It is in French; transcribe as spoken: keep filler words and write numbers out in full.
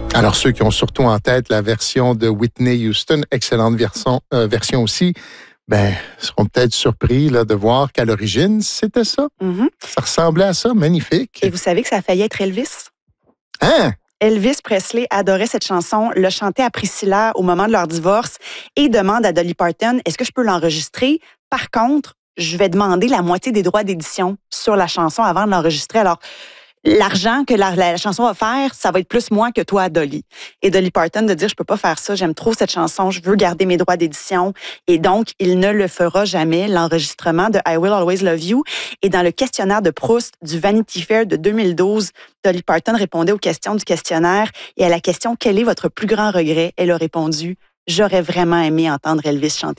Alors, ceux qui ont surtout en tête la version de Whitney Houston, excellente version, euh, version aussi, ben, seront peut-être surpris là, de voir qu'à l'origine, c'était ça. Mm-hmm. Ça ressemblait à ça, magnifique. Et vous savez que ça a failli être Elvis? Hein? Elvis Presley adorait cette chanson, l'a chantée à Priscilla au moment de leur divorce et demande à Dolly Parton, est-ce que je peux l'enregistrer? Par contre, je vais demander la moitié des droits d'édition sur la chanson avant de l'enregistrer. Alors, l'argent que la, la, la chanson va faire, ça va être plus moi que toi, Dolly. Et Dolly Parton de dire, je peux pas faire ça, j'aime trop cette chanson, je veux garder mes droits d'édition. Et donc, il ne le fera jamais, l'enregistrement de I Will Always Love You. Et dans le questionnaire de Proust du Vanity Fair de deux mille douze, Dolly Parton répondait aux questions du questionnaire et à la question, quel est votre plus grand regret? Elle a répondu, j'aurais vraiment aimé entendre Elvis chanter.